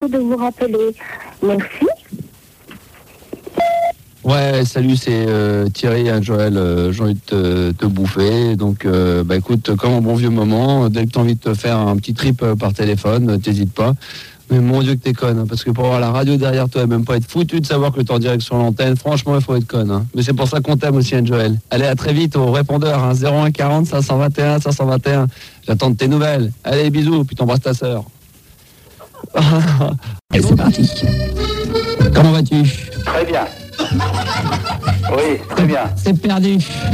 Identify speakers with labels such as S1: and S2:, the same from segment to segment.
S1: beaucoup de vous rappeler. Merci.
S2: Ouais, salut, c'est Thierry, hein, Joël, j'ai envie de te bouffer. Donc, écoute, comme un bon vieux moment, dès que tu as envie de te faire un petit trip par téléphone, t'hésites pas. Mais mon Dieu que t'es conne, hein, parce que pour avoir la radio derrière toi et même pas être foutu de savoir que t'es en direct sur l'antenne, franchement, il faut être conne. Hein. Mais c'est pour ça qu'on t'aime aussi, hein, Joël. Allez, à très vite au répondeur, hein, 01 40 521 521. J'attends de tes nouvelles. Allez, bisous, puis t'embrasses ta sœur.
S3: Et c'est parti.
S2: Comment vas-tu?
S4: Très bien. Oui, très bien.
S3: C'est perdu.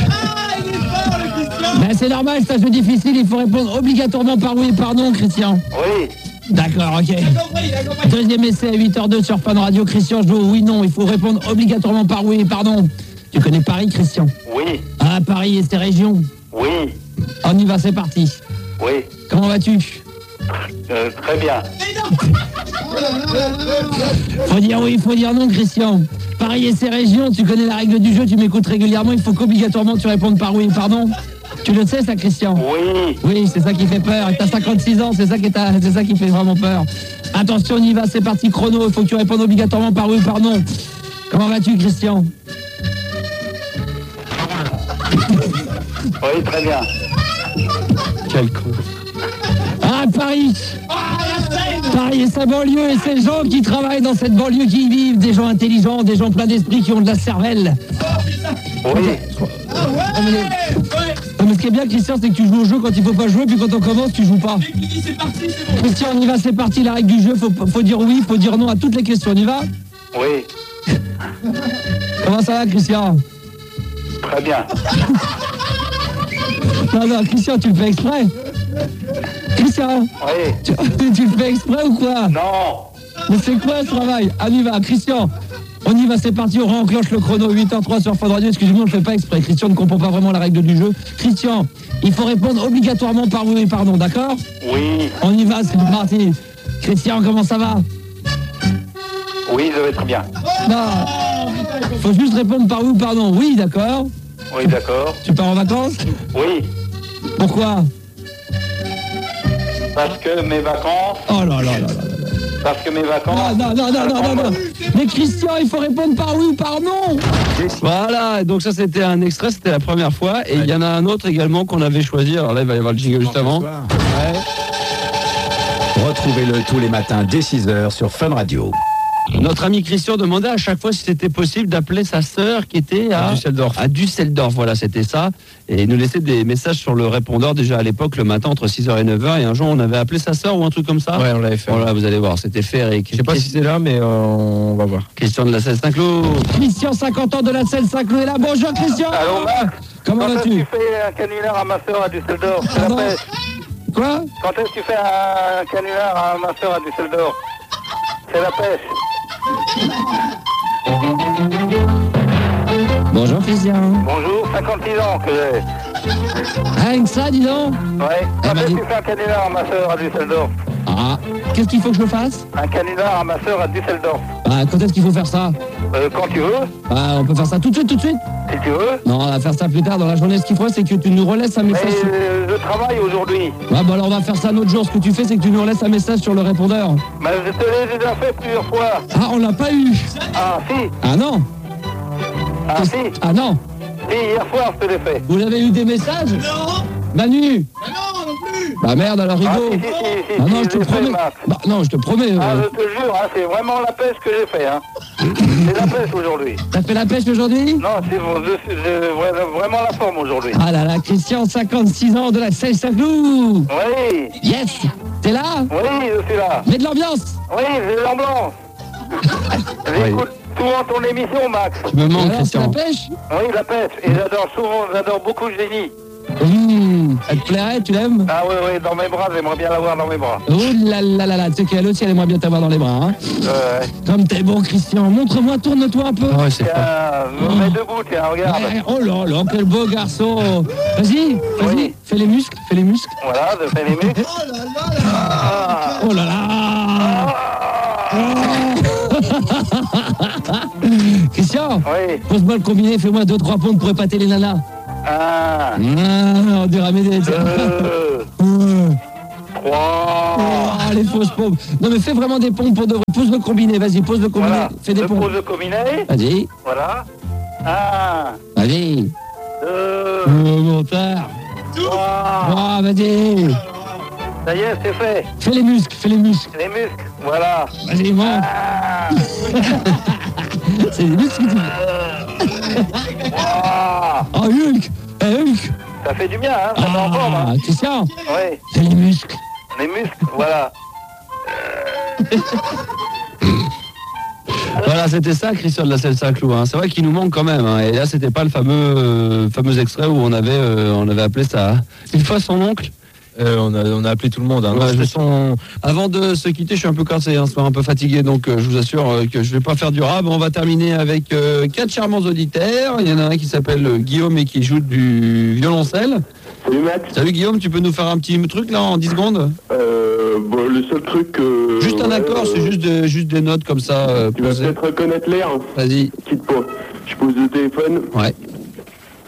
S3: Ben, c'est normal, c'est un jeu difficile, il faut répondre obligatoirement par oui et par non, Christian.
S4: Oui.
S3: D'accord, ok. Deuxième essai à 8h02 sur Fun Radio. Christian, je joue oui, non. Il faut répondre obligatoirement par oui et par non. Tu connais Paris, Christian?
S4: Oui.
S3: Ah, Paris et ses régions?
S4: Oui.
S3: On y va, c'est parti.
S4: Oui.
S3: Comment vas-tu?
S4: Très bien.
S3: Faut dire oui, faut dire non, Christian. Paris et ses régions, tu connais la règle du jeu, tu m'écoutes régulièrement, il faut qu'obligatoirement tu répondes par oui et par non. Tu le sais ça, Christian?
S4: Oui.
S3: Oui, c'est ça qui fait peur. Et t'as 56 ans, c'est ça qui fait vraiment peur. Attention, on y va, c'est parti, chrono. Il faut que tu répondes obligatoirement par oui ou par non. Comment vas-tu, Christian?
S4: Oui, très bien.
S2: Quel con.
S3: Ah, Paris! Paris et sa banlieue et ces gens qui travaillent dans cette banlieue qui y vivent, des gens intelligents, des gens pleins d'esprit qui ont de la cervelle.
S4: Oui.
S3: Non, mais ce qui est bien, Christian, c'est que tu joues au jeu quand il faut pas jouer, puis quand on commence, tu joues pas. Christian, on y va, c'est parti, la règle du jeu, faut dire oui, faut dire non à toutes les questions, on y va?
S4: Oui.
S3: Comment ça va, Christian?
S4: Très bien.
S3: Non, Christian, tu le fais exprès? Christian,
S4: Oui.
S3: tu le fais exprès ou quoi?
S4: Non.
S3: Mais c'est quoi ce travail? On y va, Christian. On y va, c'est parti, on réenclenche le chrono, 8h03 sur Fun Radio. Excusez-moi, on ne le fait pas exprès. Christian ne comprend pas vraiment la règle du jeu. Christian, il faut répondre obligatoirement par oui et par non, d'accord?
S4: Oui.
S3: On y va, c'est parti. Christian, comment ça va?
S4: Oui, je vais très bien.
S3: Non, faut juste répondre par oui ou par non. Oui, d'accord.
S4: Oui, d'accord.
S3: Tu pars en vacances?
S4: Oui.
S3: Pourquoi?
S4: Parce que mes vacances.
S3: Oh là là là là.
S4: Parce que mes vacances.
S3: Non. Mais Christian, il faut répondre par oui ou par non.
S2: Voilà, donc ça c'était un extrait, c'était la première fois. Et il y en a un autre également qu'on avait choisi. Alors là, il va y avoir le jingle juste avant. Ouais.
S5: Retrouvez-le tous les matins dès 6h sur Fun Radio.
S2: Notre ami Christian demandait à chaque fois si c'était possible d'appeler sa sœur qui était à Düsseldorf. À Düsseldorf, voilà, c'était ça. Et il nous laissait des messages sur le répondeur déjà à l'époque, le matin, entre 6h et 9h. Et un jour, on avait appelé sa sœur ou un truc comme ça.
S6: Ouais, on l'avait fait.
S2: Voilà, vous allez voir, c'était féerique.
S6: Je sais pas si c'est là, mais on va voir.
S2: Christian de la Selle Saint-Cloud.
S3: Christian, 50 ans de la Selle Saint-Cloud est là. Bonjour, Christian.
S4: Allô, Max.
S3: Comment
S4: Quand est-ce que
S3: vas-tu?
S4: tu fais un canular à ma soeur à Düsseldorf? C'est la
S3: Pardon?
S4: pêche.
S3: Quoi?
S4: Quand est-ce que tu fais un canular à ma soeur à Düsseldorf? C'est la pêche.
S3: Bonjour, Christian.
S4: Bonjour, 56 ans que j'ai.
S3: Rien que ça, dis donc.
S4: Ouais. Quand
S3: bah,
S4: est-ce que
S3: dis-
S4: tu fais un canular à ma soeur à Düsseldorf?
S3: Ah, qu'est-ce qu'il faut que je fasse?
S4: Un canular à ma soeur à Düsseldorf.
S3: Ah, quand est-ce qu'il faut faire ça?
S4: Quand tu veux,
S3: Ah, on peut faire ça tout de suite?
S4: si tu veux.
S3: Non, on va faire ça plus tard dans la journée. Ce qu'il faut, c'est que tu nous relaisses un
S4: Mais
S3: message.
S4: je travaille aujourd'hui.
S3: Ah, bah alors on va faire ça un autre jour. Ce que tu fais, c'est que tu nous relaisses un message sur le répondeur.
S4: Mais je te l'ai déjà fait plusieurs fois.
S3: Ah, on l'a pas eu.
S4: Ah si,
S3: Ah non.
S4: ah si,
S3: Ah non.
S4: si, hier soir je te l'ai fait.
S3: Vous avez eu des messages? Non. Manu. Bah merde, alors
S4: Ah
S3: Rigo.
S4: si, si, si,
S3: Ah non,
S4: si,
S3: je te
S4: je l'ai fait,
S3: promets.
S4: Max.
S3: Bah non, je te promets.
S4: Ah, je te jure, hein, c'est vraiment la pêche que j'ai fait. Hein. C'est la pêche aujourd'hui.
S3: T'as fait la pêche aujourd'hui?
S4: Non, c'est bon, j'ai vraiment la forme aujourd'hui.
S3: Ah là là, Christian, 56 ans de la Selle Saint-Cloud.
S4: Oui,
S3: Yes. T'es là?
S4: oui, je suis là.
S3: Mets de l'ambiance.
S4: Oui, j'ai l'ambulance. J'écoute souvent ton émission, Max.
S2: Tu me manques,
S3: Alors, c'est la
S2: Christian.
S3: pêche?
S4: Oui, la pêche. Et j'adore beaucoup Génie.
S3: Elle te plairait, tu l'aimes?
S4: Ah oui, oui, dans mes bras, j'aimerais bien l'avoir dans mes bras.
S3: Oh là là là là, tu sais qu'elle aussi, elle aimerait bien t'avoir dans les bras. Hein. Comme t'es bon, Christian. Montre-moi, tourne-toi un peu.
S2: Ah ouais, c'est pas.
S4: Tiens, je me mets debout, tiens, regarde.
S3: Ouais, oh là là, quel beau garçon. Vas-y,
S4: Oui.
S3: fais les muscles, fais les muscles.
S4: Voilà, je fais les muscles.
S3: Oh là là. Christian,
S4: Oui.
S3: pose-moi le combiné, fais-moi 2-3 pompes pour épater les nanas.
S4: Un,
S3: On dirait Amédée.
S4: 2, 3,
S3: Oh, les fausses pompes. Non, mais fais vraiment des pompes pour de vrai. Pose le combiné, vas-y, pose le combiné.
S4: Voilà.
S3: Fais des
S4: Je
S3: pompes.
S4: pose le combiné.
S3: Vas-y,
S4: Voilà. 1,
S3: vas-y.
S4: 2,
S3: Montard.
S4: 3.
S3: Oh, vas-y.
S4: Ça y est, c'est fait.
S3: Fais les muscles, fais les muscles.
S4: Les muscles, voilà.
S3: Vas-y, monte.
S4: Ah.
S3: C'est les muscles que tu
S4: Ah.
S3: Oh, Hulk. Hulk.
S4: Ça fait du bien, hein. Ça met en forme, hein.
S3: Christian,
S4: Oui,
S3: fais les muscles.
S4: les muscles, voilà.
S2: Voilà, c'était ça, Christian de la Selle-Saint-Cloud. Hein. C'est vrai qu'il nous manque quand même. Hein. Et là, c'était pas le fameux extrait où on avait appelé ça une fois son oncle.
S6: On a appelé tout le monde. Hein.
S2: Ouais,
S6: Non,
S2: Avant de se quitter, je suis un peu cassé, ce soir, un peu fatigué, donc je vous assure que je vais pas faire du rap. On va terminer avec 4 charmants auditeurs. Il y en a un qui s'appelle Guillaume et qui joue du violoncelle.
S7: Salut Matt.
S2: Salut Guillaume, tu peux nous faire un petit truc là en 10 secondes?
S7: Bon, le seul truc
S2: Juste un accord, c'est juste des notes comme ça.
S7: Tu vas
S2: posées.
S7: peut-être reconnaître l'air.
S2: Vas-y.
S7: Quitte pas. Je pose le téléphone.
S2: Ouais.